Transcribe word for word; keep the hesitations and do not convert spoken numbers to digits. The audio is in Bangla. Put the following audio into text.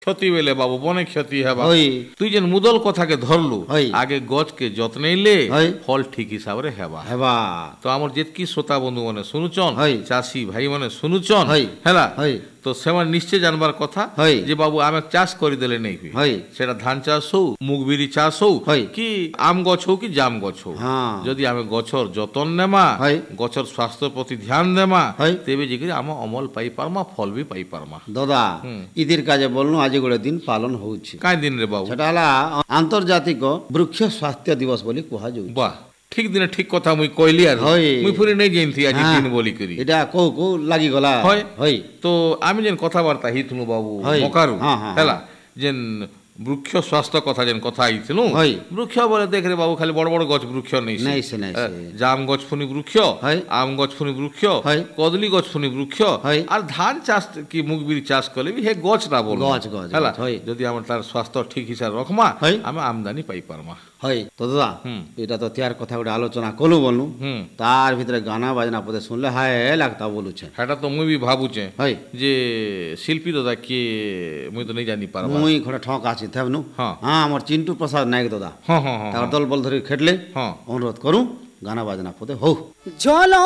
ক্ষতি বেলে বাবু বনে ক্ষতি হবা। হই তুই যেন মুদল কথাকে ধরলু, হই। আগে গছকে যত্নেইলে হই। ফল ঠিক হিসাবে হেবা। হেবা তো আমার যেতকি শ্রোতা বন্ধু মানে শুনুচন, হই। চাষী ভাই মানে শুনুচন, হই। হেলা হই তো সেমান নিশ্চয় জানবার কথা হই। যে বাবু আমি চাষ করে দিলে নেই হুই, হই সেটা ধান চাষ হও, মুগ বিরি চাষ হও, হই। কি আম গছ হও কি জাম গছ হও, হ্যাঁ যদি আমি গছর যতন নেমা, হই। গছর স্বাস্থ্যের প্রতি ধ্যান দেমা, হই। তেবে যে করে আমার অমল পাই পারমা, ফল বি পাই পারমা। দাদা হুম। ঈদের কাজে বলনু আজ গোটে দিন পালন হচ্ছে, কাই দিন রে বাবু? সেটা হলা আন্তর্জাতিক বৃক্ষ স্বাস্থ্য দিবস বলি কুহাযাଉଛି। বাহ, ঠিক দিনে ঠিক কথা মুই কইলি আর হই। মুই ফুরি নেই জানতি আজ হ্যাঁ। দিন বলি করি। এটা কৌ কৌ লাগিগলা হয়। হই তো আমি যেন কথাবার্তা হিতনু বাবু হই। মকারু, হ্যাঁ, হ্যাঁ, হেলা যেন বৃক্ষ স্বাস্থ্য কথা যেন কথা আইতনু, হই। বৃক্ষ বলে দেখ রে বাবু খালি বড় বড় গছ বৃক্ষ নেই, নাই সে, নাই সে। জাম গছ ফুনি বৃক্ষ, হই। আম গছ ফুনি বৃক্ষ, হই। কদলি গছ ফুনি বৃক্ষ, হই। আর ধান চাষ কি মুগ বিরি চাষ করলে হে গছ না বল গছ, গছ, হেলা, গছ, হই। যদি আমার তার স্বাস্থ্য ঠিক হিসাবে রখমা, হই। আমি আমদানি পাই পারমা। হয় তো দাদা হুম। এটা তো তিয়ার কথা গোটে আলোচনা কলু বলনু, হুম। তার ভিতরে গানা বাজনা পদে শুনলে হায় লাগতা বলুছে। সেটা তো মুই বি ভাবুছে হয় যে শিল্পী দাদা কে মুই তো নেই জানি পারবা। মুই ঘরে ঠক আছি থাকনু। হ্যাঁ। হ্যাঁ আমার চিন্টু প্রসাদ নায়ক দাদা হ্যাঁ হ্যাঁ হ্যাঁ তার দল বল ধরে খেটলে হ্যাঁ। অনুরোধ করু গানা বাজনা পদে হো। জল